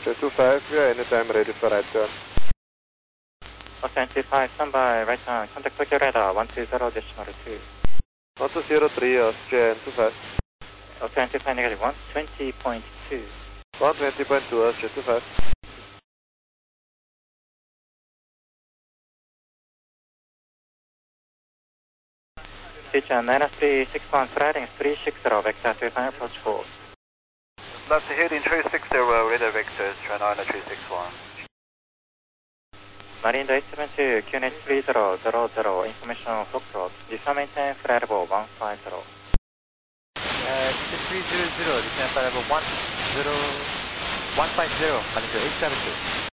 J25, we are anytime ready for right turn. Ocean 25, standby, right turn, contact Tokyo radar, 120.2. 1203, Austrian 25. Ocean 25, negative 120.2. 120.2, Austrian 25. Teacher, 9361, sliding 360, vector 25, approach 4. Left to heading 360, radar vectors, China 361. Marine instrument to QNH 3000, information Foxtrot. Descend maintain flight level 150. Descend 300, descend flight level 150, Malaysia 872.